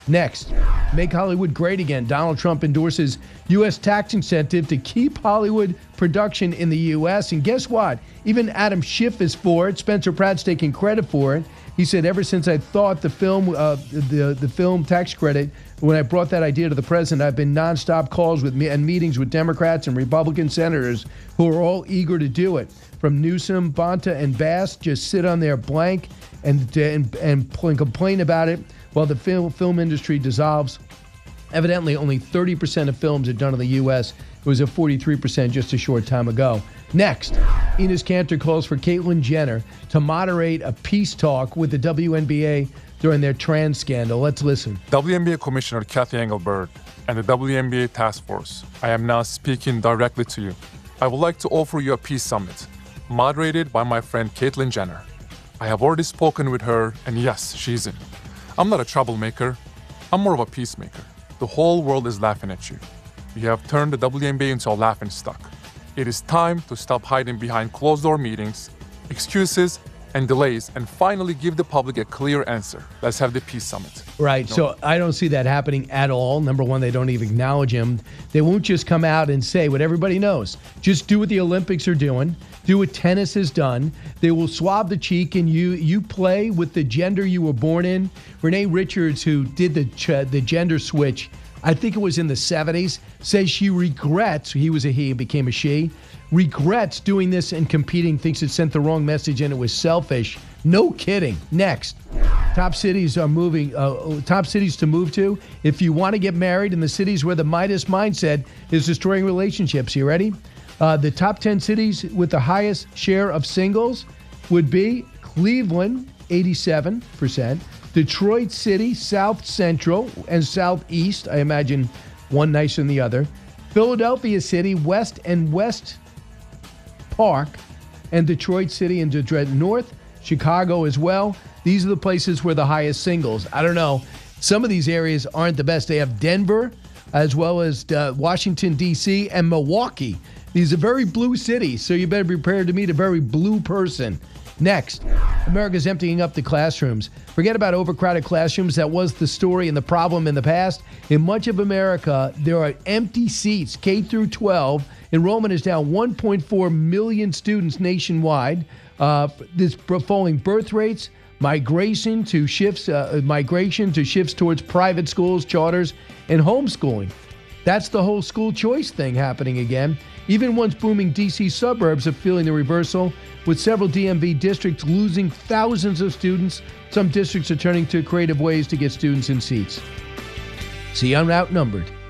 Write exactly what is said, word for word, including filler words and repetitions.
Next, make Hollywood great again. Donald Trump endorses U S tax incentive to keep Hollywood production in the U S. And guess what? Even Adam Schiff is for it. Spencer Pratt's taking credit for it. He said, ever since I thought the film, uh, the the film tax credit, when I brought that idea to the president, I've been nonstop calls with me and meetings with Democrats and Republican senators who are all eager to do it. From Newsom, Bonta, and Bass, just sit on there blank and and and complain about it while the film film industry dissolves. Evidently, only thirty percent of films are done in the U S. It was at forty-three percent just a short time ago. Next, Enes Kanter calls for Caitlyn Jenner to moderate a peace talk with the W N B A during their trans scandal. Let's listen. W N B A Commissioner Kathy Engelbert and the W N B A Task Force, I am now speaking directly to you. I would like to offer you a peace summit, moderated by my friend Caitlyn Jenner. I have already spoken with her, and yes, she's in. I'm not a troublemaker. I'm more of a peacemaker. The whole world is laughing at you. You have turned the W N B A into a laughingstock. It is time to stop hiding behind closed-door meetings, excuses, and delays, and finally give the public a clear answer. Let's have the peace summit. Right. No. So I don't see that happening at all. Number one, they don't even acknowledge him. They won't just come out and say what everybody knows. Just do what the Olympics are doing. Do what tennis has done. They will swab the cheek, and you you play with the gender you were born in. Renee Richards, who did the ch- the gender switch, I think it was in the seventies, says she regrets, he was a he, became a she, regrets doing this and competing, thinks it sent the wrong message and it was selfish. No kidding. Next, top cities are moving, uh, top cities to move to if you want to get married in the cities where the Midas mindset is destroying relationships. You ready? Uh, the top ten cities with the highest share of singles would be Cleveland, eighty-seven percent. Detroit City, South Central, and Southeast. I imagine one nicer than the other. Philadelphia City, West and West Park, and Detroit City and Detroit North. Chicago as well. These are the places where the highest singles. I don't know. Some of these areas aren't the best. They have Denver, as well as uh, Washington, D C, and Milwaukee. These are very blue cities, so you better be prepared to meet a very blue person. Next, America's emptying up the classrooms. Forget about overcrowded classrooms. That was the story and the problem in the past. In much of America, there are empty seats, K through twelve. Enrollment is down one point four million students nationwide. Uh, this falling birth rates, migration to shifts, uh, migration to shifts towards private schools, charters, and homeschooling. That's the whole school choice thing happening again. Even once booming D C suburbs are feeling the reversal, with several D M V districts losing thousands of students. Some districts are turning to creative ways to get students in seats. See, I'm outnumbered.